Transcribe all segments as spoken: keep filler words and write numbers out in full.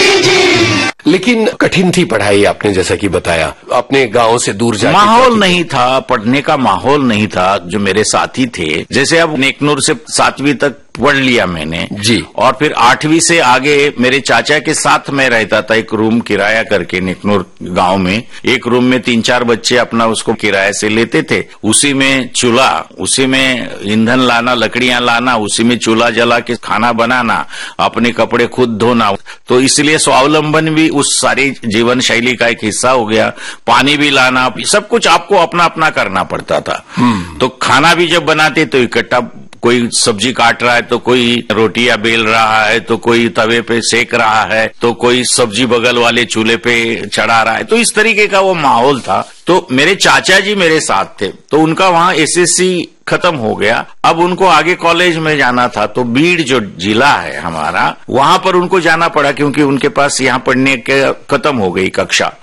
लेकिन कठिन थी पढ़ाई, आपने जैसा कि बताया, अपने गांव से दूर जाके। माहौल नहीं था, पढ़ने का माहौल नहीं था। जो मेरे साथी थे, जैसे अब नेकनूर से सातवीं तक पढ़ लिया मैंने जी, और फिर आठवीं से आगे मेरे चाचा के साथ मैं रहता था, एक रूम किराया करके नेकनूर गांव में। एक रूम में तीन चार बच्चे अपना उसको किराए से लेते थे। उसी में चूल्हा, उसी में ईंधन लाना, लकड़ियां लाना, उसी में चूल्हा जला के खाना बनाना, अपने कपड़े खुद धोना। तो इसलिए स्वावलंबन भी उस सारी जीवन शैली का एक हिस्सा हो गया। पानी भी लाना, सब कुछ आपको अपना अपना करना पड़ता था। तो खाना भी जब बनाते तो इकट्ठा, कोई सब्जी काट रहा है तो कोई रोटियां बेल रहा है, तो कोई तवे पे सेक रहा है, तो कोई सब्जी बगल वाले चूल्हे पे चढ़ा रहा है। तो इस तरीके का वो माहौल था। तो मेरे चाचा जी मेरे साथ थे, तो उनका वहां एसएससी खत्म हो गया। अब उनको आगे कॉलेज में जाना था, तो बीड़ जो जिला है हमारा, वहां पर उनको जाना पड़ा, क्योंकि उनके पास यहाँ पढ़ने के खत्म हो गई कक्षा।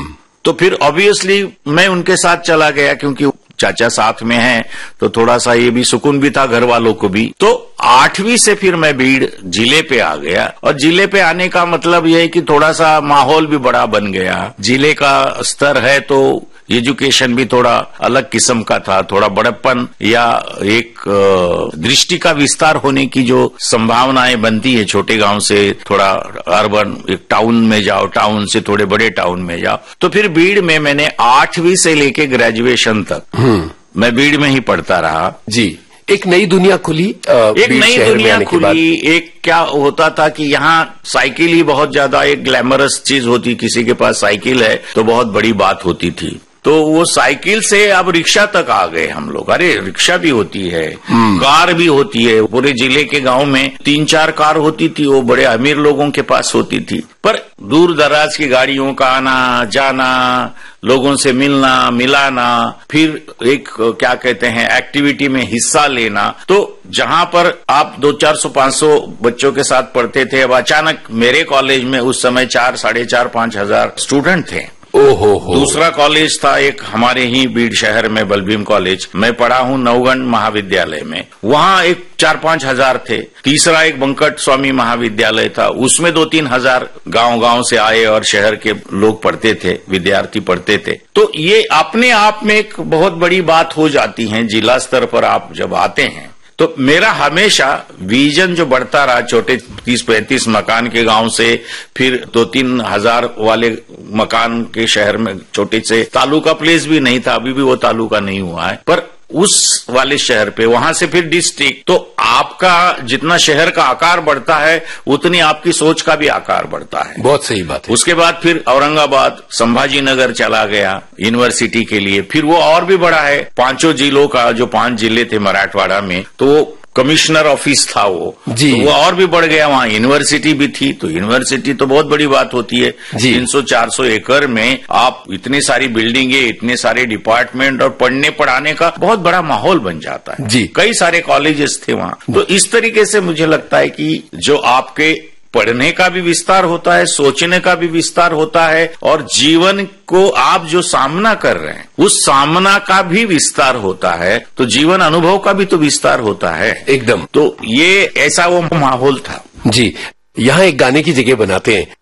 तो फिर ऑब्वियसली मैं उनके साथ चला गया, क्योंकि चाचा साथ में है, तो थोड़ा सा ये भी सुकून भी था घर वालों को भी। तो आठवीं से फिर मैं बीड़ जिले पे आ गया, और जिले पे आने का मतलब यह है कि थोड़ा सा माहौल भी बड़ा बन गया। जिले का स्तर है तो एजुकेशन भी थोड़ा अलग किस्म का था, थोड़ा बड़प्पन या एक दृष्टि का विस्तार होने की जो संभावनाएं बनती है। छोटे गांव से थोड़ा अर्बन एक टाउन में जाओ, टाउन से थोड़े बड़े टाउन में जाओ। तो फिर बीड़ में मैंने आठवीं से लेके ग्रेजुएशन तक मैं बीड़ में ही पढ़ता रहा जी। एक नई दुनिया खुली, एक नई दुनिया खुली। एक क्या होता था कि यहाँ साइकिल ही बहुत ज्यादा एक ग्लैमरस चीज होती, किसी के पास साइकिल है तो बहुत बड़ी बात होती थी। तो वो साइकिल से अब रिक्शा तक आ गए हम लोग। अरे रिक्शा भी होती है, कार भी होती है। पूरे जिले के गांव में तीन चार कार होती थी, वो बड़े अमीर लोगों के पास होती थी। पर दूर दराज की गाड़ियों का आना जाना, लोगों से मिलना मिलाना, फिर एक क्या कहते हैं एक्टिविटी में हिस्सा लेना। तो जहां पर आप दो चार सौ पांच सौ बच्चों के साथ पढ़ते थे, अब अचानक मेरे कॉलेज में उस समय चार साढ़े चार पांच हजार स्टूडेंट थे। ओहो हो। दूसरा कॉलेज था एक हमारे ही बीड़ शहर में, बलभीम कॉलेज। मैं पढ़ा हूं नवगण महाविद्यालय में, वहां एक चार पांच हजार थे। तीसरा एक बंकट स्वामी महाविद्यालय था, उसमें दो तीन हजार गांव गांव से आए और शहर के लोग पढ़ते थे, विद्यार्थी पढ़ते थे। तो ये अपने आप में एक बहुत बड़ी बात हो जाती है जिला स्तर पर आप जब आते हैं। तो मेरा हमेशा विजन जो बढ़ता रहा, छोटे तीस पैंतीस मकान के गांव से फिर दो तीन हजार वाले मकान के शहर में, छोटे से तालुका प्लेस भी नहीं था, अभी भी वो तालुका नहीं हुआ है, पर उस वाले शहर पे, वहां से फिर डिस्ट्रिक्ट। तो आपका जितना शहर का आकार बढ़ता है उतनी आपकी सोच का भी आकार बढ़ता है। बहुत सही बात है। उसके बाद फिर औरंगाबाद, संभाजी नगर चला गया यूनिवर्सिटी के लिए। फिर वो और भी बड़ा है, पांचों जिलों का, जो पांच जिले थे मराठवाड़ा में, तो कमिश्नर ऑफिस था वो जी। तो वो और भी बढ़ गया, वहां यूनिवर्सिटी भी थी। तो यूनिवर्सिटी तो बहुत बड़ी बात होती है। तीन सौ चार सौ एकड़ में आप इतनी सारी बिल्डिंगे, इतने सारे डिपार्टमेंट और पढ़ने पढ़ाने का बहुत बड़ा माहौल बन जाता है जी। कई सारे कॉलेजेस थे वहां। तो इस तरीके से मुझे लगता है कि जो आपके पढ़ने का भी विस्तार होता है, सोचने का भी विस्तार होता है, और जीवन को आप जो सामना कर रहे हैं उस सामना का भी विस्तार होता है। तो जीवन अनुभव का भी तो विस्तार होता है एकदम। तो ये ऐसा वो माहौल था जी। यहाँ एक गाने की जगह बनाते हैं,